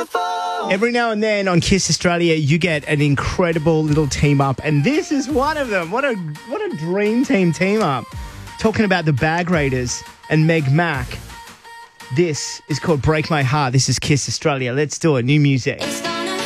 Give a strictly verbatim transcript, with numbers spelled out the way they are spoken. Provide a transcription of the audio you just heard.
beautiful. Every now and then on Kiss Australia, you get an incredible little team up, and this is one of them. What a what a dream team team up. Talking about the Bag Raiders and Meg Mac. This is called Break My Heart. This is Kiss Australia. Let's do it. New music. It's